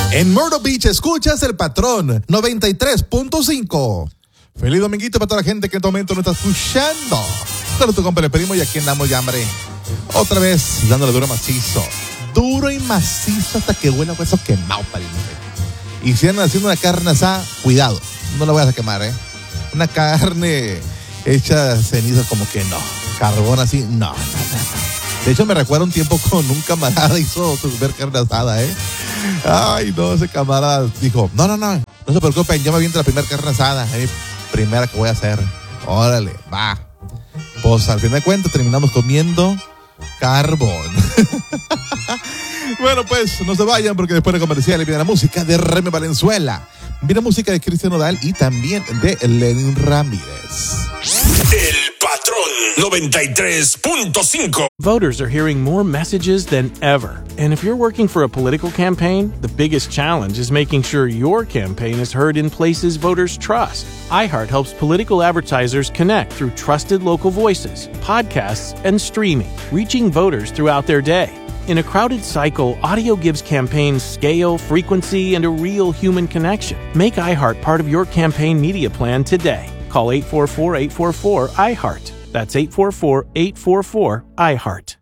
En Myrtle Beach escuchas El Patrón 93.5. Feliz dominguito para toda la gente que en este momento nos está escuchando. Pero tu compa el primo y aquí andamos ya, hombre. Otra vez dándole duro macizo. Duro y macizo hasta que huela hueso quemado, pariente. Y si andan haciendo una carne asada, cuidado, no la voy a quemar, Una carne hecha ceniza como que no. Carbón así, no. De hecho, me recuerda un tiempo con un camarada hizo su primer carne asada, Ay, no, ese camarada dijo, no se preocupen, yo me aviento la primera carne asada, es mi primera que voy a hacer. Órale, va. Pues al fin de cuentas terminamos comiendo carbón. Bueno, pues no se vayan porque después de comerciales viene la música de Remy Valenzuela, viene música de Cristian Nodal y también de Lenin Ramírez. El Patrón 93.5. Voters are hearing more messages than ever. And if you're working for a political campaign, the biggest challenge is making sure your campaign is heard in places voters trust. iHeart helps political advertisers connect through trusted local voices, podcasts, and streaming, reaching voters throughout their day. In a crowded cycle, audio gives campaigns scale, frequency, and a real human connection. Make iHeart part of your campaign media plan today. Call 844-844-iHeart. That's 844-844-iHeart.